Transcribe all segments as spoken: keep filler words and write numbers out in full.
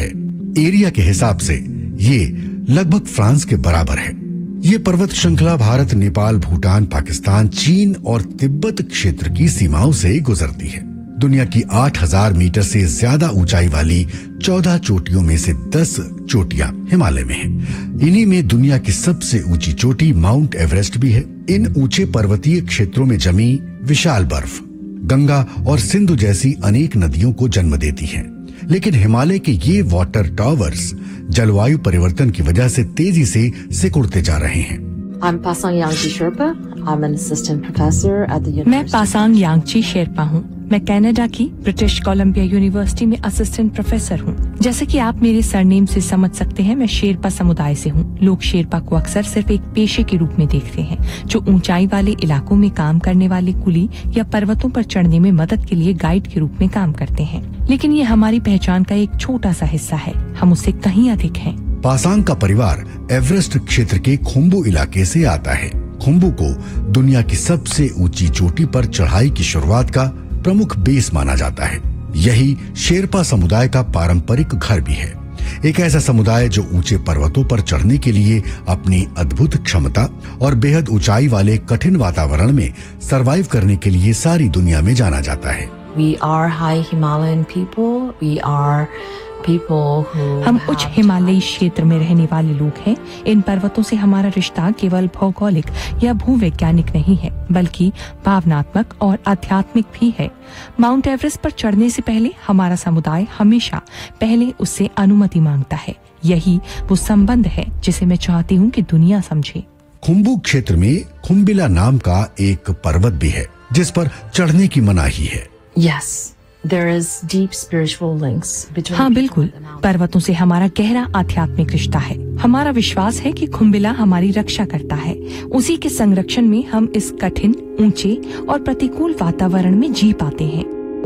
है। एरिया के हिसाब से ये लगभग फ्रांस के बराबर है। ये पर्वत श्रृंखला भारत, नेपाल, भूटान, पाकिस्तान, चीन और तिब्बत क्षेत्र की सीमाओं से गुजरती है। दुनिया की आठ हज़ार मीटर से ज्यादा ऊंचाई वाली चौदह चोटियों में से दस चोटियां हिमालय में हैं। इन्हीं में दुनिया की सबसे ऊंची चोटी माउंट एवरेस्ट भी है। इन ऊंचे पर्वतीय क्षेत्रों में जमी विशाल बर्फ गंगा और सिंधु जैसी अनेक नदियों को जन्म देती है। लेकिन हिमालय के ये वाटर टावर्स जलवायु परिवर्तन की वजह से तेजी से सिकुड़ते जा रहे हैं। I'm Pasang Yangchi Sherpa. I'm an assistant professor at the मैं पासांग यांगची शेरपा हूँ। मैं कनाडा की ब्रिटिश कोलंबिया यूनिवर्सिटी में असिस्टेंट प्रोफेसर हूँ। जैसे कि आप मेरे सरनेम से समझ सकते हैं, मैं शेरपा समुदाय से हूँ। लोग शेरपा को अक्सर सिर्फ एक पेशे के रूप में देखते हैं, जो ऊंचाई वाले इलाकों में काम करने वाले कुली या पर्वतों पर चढ़ने में मदद के लिए गाइड के रूप में काम करते हैं। लेकिन ये हमारी पहचान का एक छोटा सा हिस्सा है। हम उससे कहीं अधिक हैं। पासांग का परिवार एवरेस्ट क्षेत्र के खुम्बू इलाके से आता है। खुम्बू को दुनिया की सबसे ऊंची चोटी पर चढ़ाई की शुरुआत का प्रमुख बेस माना जाता है। यही शेरपा समुदाय का पारंपरिक घर भी है। एक ऐसा समुदाय जो ऊंचे पर्वतों पर चढ़ने के लिए अपनी अद्भुत क्षमता और बेहद ऊंचाई वाले कठिन वातावरण में सरवाइव करने के लिए सारी दुनिया में जाना जाता है। We are high Himalayan people. We are people who हम उच्च हिमालयी क्षेत्र में रहने वाले लोग हैं। इन पर्वतों से हमारा रिश्ता केवल भौगोलिक या भूवैज्ञानिक नहीं है, बल्कि भावनात्मक और आध्यात्मिक भी है। माउंट एवरेस्ट पर चढ़ने से पहले हमारा समुदाय हमेशा पहले उससे अनुमति मांगता है। यही वो संबंध है जिसे मैं चाहती हूँ कि दुनिया समझे। खुम्बू क्षेत्र में खुम्बिला नाम का एक पर्वत भी है, जिस पर चढ़ने की मनाही है। Yes, there is deep spiritual links between. हाँ बिल्कुल, पर्वतों से हमारा गहरा आध्यात्मिक रिश्ता है। हमारा विश्वास है कि खुम्बिला हमारी रक्षा करता है। उसी के संरक्षण में हम इस कठिन, ऊंचे और प्रतिकूल वातावरण में जी पाते हैं।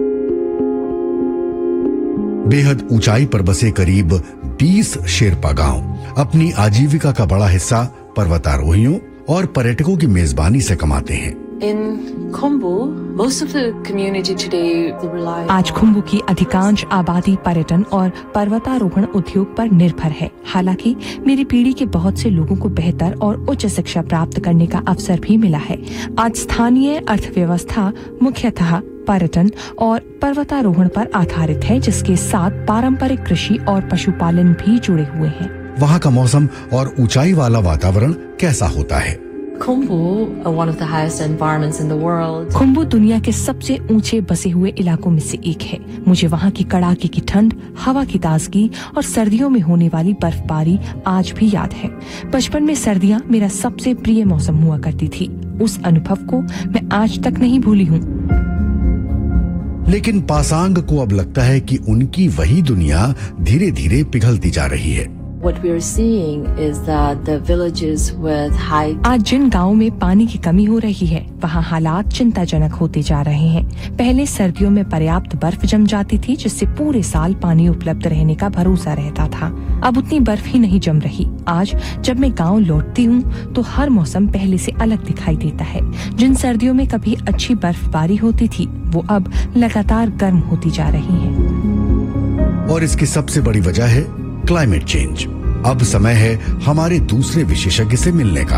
बेहद ऊंचाई पर बसे करीब बीस शेरपा गांव अपनी आजीविका का बड़ा हिस्सा पर्वतारोहियों और पर्यटकों की मेजबानी से कमाते हैं। In Khumbu, most of the community today they rely. आज खुम्बू की अधिकांश आबादी पर्यटन और पर्वतारोहण उद्योग पर निर्भर है। हालांकि मेरी पीढ़ी के बहुत से लोगों को बेहतर और उच्च शिक्षा प्राप्त करने का अवसर भी मिला है। आज स्थानीय अर्थव्यवस्था मुख्यतः पर्यटन और पर्वतारोहण पर आधारित है, जिसके साथ पारंपरिक कृषि और पशुपालन भी जुड़े हुए हैं। वहाँ का मौसम और ऊंचाई वाला वातावरण कैसा होता है? Khumbu, uh, one of the highest environments in the world. Khumbu दुनिया के सबसे ऊंचे बसे हुए इलाकों में से एक है। मुझे वहाँ की कड़ाके की ठंड, हवा की ताजगी और सर्दियों में होने वाली बर्फबारी आज भी याद है। बचपन में सर्दियाँ मेरा सबसे प्रिय मौसम हुआ करती थी। उस अनुभव को मैं आज तक नहीं भूली हूँ। लेकिन पासांग को अब लगता है कि उनकी वही दुनिया धीरे धीरे पिघलती जा रही है। What we are seeing is that the villages with high. आज जिन गांवों में पानी की कमी हो रही है, वहाँ हालात चिंताजनक होते जा रहे हैं। पहले सर्दियों में पर्याप्त बर्फ जम जाती थी, जिससे पूरे साल पानी उपलब्ध रहने का भरोसा रहता था। अब उतनी बर्फ ही नहीं जम रही। आज जब मैं गांव लौटती हूँ, तो हर मौसम पहले से अलग दिखाई देता है। जिन सर्दियों में कभी अच्छी बर्फबारी होती थी, वो अब लगातार गर्म होती जा रही है। और इसकी सबसे बड़ी वजह है क्लाइमेट चेंज। अब समय है हमारे दूसरे विशेषज्ञ से मिलने का।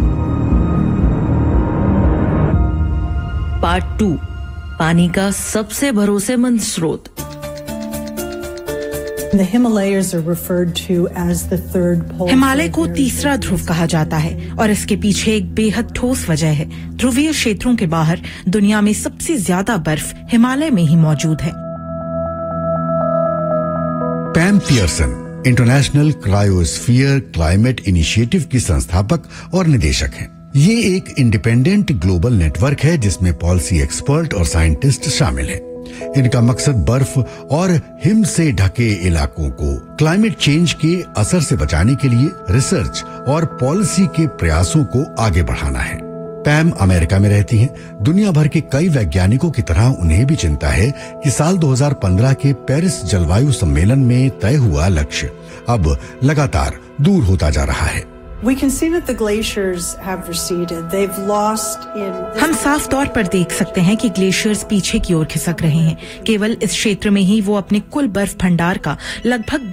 पार्ट टू, पानी का सबसे भरोसेमंद स्रोत। हिमालय को तीसरा ध्रुव कहा जाता है और इसके पीछे एक बेहद ठोस वजह है। ध्रुवीय क्षेत्रों के बाहर दुनिया में सबसे ज्यादा बर्फ हिमालय में ही मौजूद है। पैम Pearson international cryosphere climate initiative की संस्थापक और निदेशक हैं। ये एक इंडिपेंडेंट ग्लोबल नेटवर्क है जिसमें पॉलिसी एक्सपर्ट और साइंटिस्ट शामिल हैं। इनका मकसद बर्फ और हिम से ढके इलाकों को क्लाइमेट चेंज के असर से बचाने के लिए रिसर्च और पॉलिसी के प्रयासों को आगे बढ़ाना है। पैम अमेरिका में रहती हैं। दुनिया भर के कई वैज्ञानिकों की तरह उन्हें भी चिंता है कि साल दो हज़ार पंद्रह के पेरिस जलवायु सम्मेलन में तय हुआ लक्ष्य अब लगातार दूर होता जा रहा है। हम साफ तौर पर देख सकते हैं कि ग्लेशियर्स पीछे की ओर खिसक रहे हैं। केवल इस क्षेत्र में ही वो अपने कुल बर्फ भंडार का लगभग